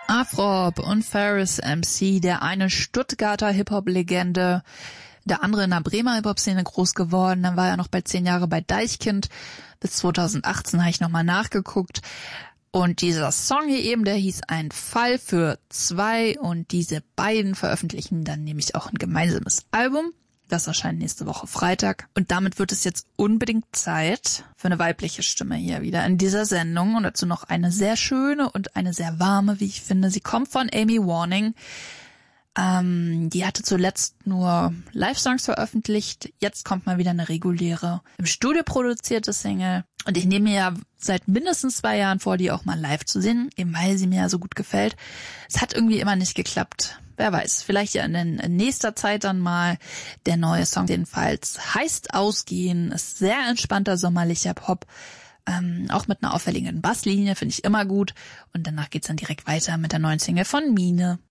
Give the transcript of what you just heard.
Afrob und Ferris MC, der eine Stuttgarter Hip-Hop-Legende, der andere in der Bremer Hip-Hop-Szene groß geworden. Dann war er noch bei 10 Jahre bei Deichkind. Bis 2018 habe ich nochmal nachgeguckt. Und dieser Song hier eben, der hieß Ein Fall für zwei. Und diese beiden veröffentlichen dann nämlich auch ein gemeinsames Album. Das erscheint nächste Woche Freitag. Und damit wird es jetzt unbedingt Zeit für eine weibliche Stimme hier wieder in dieser Sendung. Und dazu noch eine sehr schöne und eine sehr warme, wie ich finde. Sie kommt von Amy Warning. Die hatte zuletzt nur Live-Songs veröffentlicht. Jetzt kommt mal wieder eine reguläre, im Studio produzierte Single. Und ich nehme mir ja seit mindestens 2 Jahren vor, die auch mal live zu singen, eben weil sie mir ja so gut gefällt. Es hat irgendwie immer nicht geklappt. Wer weiß, vielleicht ja in nächster Zeit dann mal. Der neue Song jedenfalls heißt Ausgehen, ist sehr entspannter sommerlicher Pop. Auch mit einer auffälligen Basslinie, finde ich immer gut. Und danach geht's dann direkt weiter mit der neuen Single von Mine.